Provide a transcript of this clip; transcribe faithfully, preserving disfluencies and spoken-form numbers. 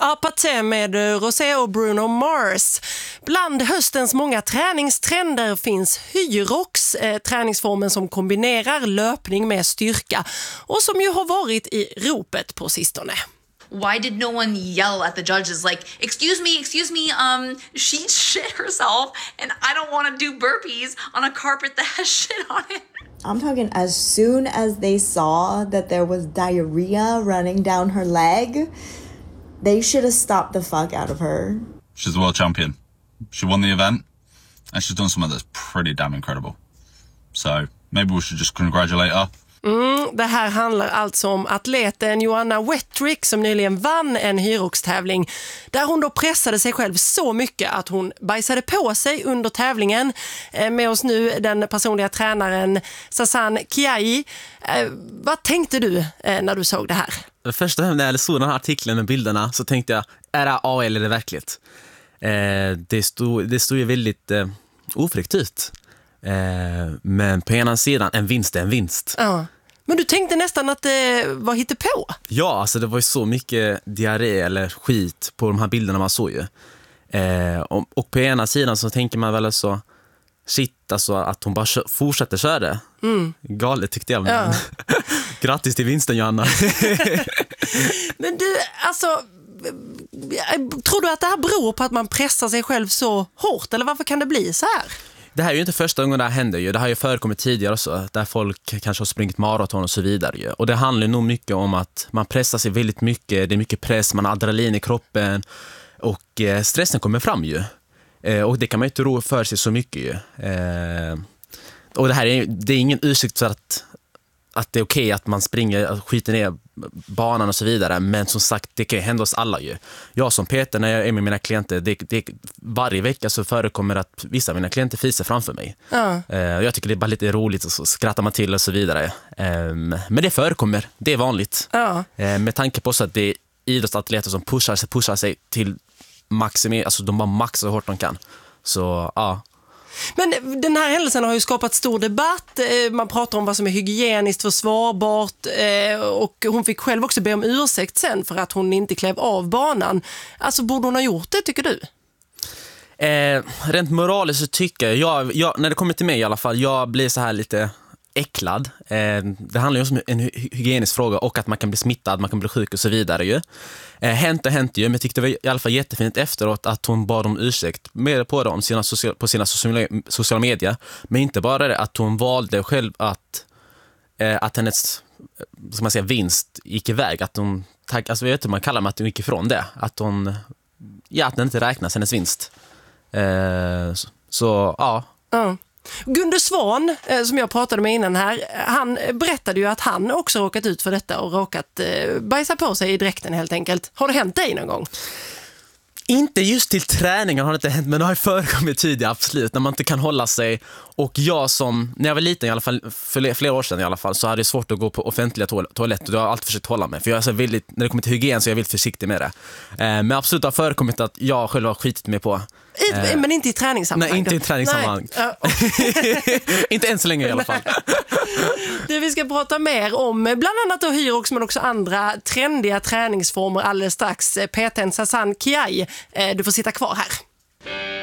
Apathy med Rosé och Bruno Mars. Bland höstens många träningstrender finns Hyrox, eh, träningsformen som kombinerar löpning med styrka och som ju har varit i ropet på sistone. Why did no one yell at the judges like, excuse me, excuse me, um, she shit herself and I don't want to do burpees on a carpet that has shit on it? I'm talking as soon as they saw that there was diarrhea running down her leg, they should have stopped the fuck out of her. She's the world champion. She won the event and she's done something that's pretty damn incredible. So maybe we should just congratulate her. Mm, det här handlar alltså om atleten Joanna Wettrick som nyligen vann en Hyrox-tävling där hon då pressade sig själv så mycket att hon bajsade på sig under tävlingen. Eh, med oss nu den personliga tränaren Sazan Kiai. Eh, vad tänkte du eh, när du såg det här? Först och främst när jag såg den här artikeln med bilderna så tänkte jag, är det A I eller är det verkligt? Eh, det stod, det stod ju väldigt eh, ofrikt ut. Eh, men på ena sidan, en vinst är en vinst. Ja. Men du tänkte nästan att det var hittepå? Ja, alltså det var ju så mycket diarré eller skit på de här bilderna man såg ju. Eh, och, och på ena sidan så tänker man väl så, shit, alltså att hon bara kö- fortsätter köra. Mm. Galet tyckte jag. Men. Ja. Grattis till vinsten, Johanna. Men du, alltså, tror du att det här beror på att man pressar sig själv så hårt? Eller varför kan det bli så här? Det här är ju inte första gången det här händer ju. Det har ju förekommit tidigare också, där folk kanske har sprungit maraton och så vidare ju. Och det handlar nog mycket om att man pressar sig väldigt mycket. Det är mycket press, man har adrenalin i kroppen och eh, stressen kommer fram ju. Eh, och det kan man ju inte ro för sig så mycket ju. Eh, och det här är, det är ingen ursäkt för att, att det är okej att man springer, skiter ner banan och så vidare. Men som sagt, det kan ju hända oss alla ju. Jag som Peter, när jag är med mina klienter, det, det, varje vecka så förekommer att vissa av mina klienter fiser framför mig. Ja. Uh, jag tycker det är bara lite roligt och så skrattar man till och så vidare. Um, men det förekommer, det är vanligt. Ja. Uh, med tanke på så att det är idrottsatleter som pushar sig, pushar sig till maximum, alltså de bara maxar så hårt de kan. Så ja. Uh. Men den här händelsen har ju skapat stor debatt. Man pratar om vad som är hygieniskt försvarbart och hon fick själv också be om ursäkt sen för att hon inte klev av banan. Alltså borde hon ha gjort det, tycker du? Eh, rent moraliskt så tycker jag, jag, jag, när det kommer till mig i alla fall, jag blir så här lite äcklad. Eh, det handlar ju om en hygienisk fråga och att man kan bli smittad, man kan bli sjuk och så vidare ju. Eh, hänt och hänt ju, men jag tyckte det var i alla fall jättefint efteråt att hon bad om ursäkt mer på, dem, sina social, på sina sociala, sociala medier. Men inte bara det att hon valde själv att, eh, att hennes ska man säga, vinst gick iväg. Att hon, alltså jag vet inte hur man kallar det, att hon gick ifrån det. Att hon, ja, att den inte räknas, hennes vinst. Eh, så, så, ja. Mm. Gunde Svan, som jag pratade med innan här, han berättade ju att han också råkat ut för detta och råkat eh, bajsa på sig i dräkten helt enkelt. Har det hänt dig någon gång? Inte just till träningen har det inte hänt, men det har ju förekommit tidigare, absolut, när man inte kan hålla sig. Och jag som, när jag var liten i alla fall, för flera år sedan i alla fall, så hade det svårt att gå på offentliga toal- toaletter. Och jag har alltid försökt hålla mig, för jag är så väldigt, när det kommer till hygien så är jag väldigt försiktig med det. Eh, men absolut har förekommit att jag själv har skitit mig på. I, men inte i träningssammanhang? Nej, inte i träningssammanhang. Inte än så länge i alla fall. Det vi ska prata mer om, bland annat då Hyrox men också andra trendiga träningsformer alldeles strax. P T Sazan Kiai, du får sitta kvar här.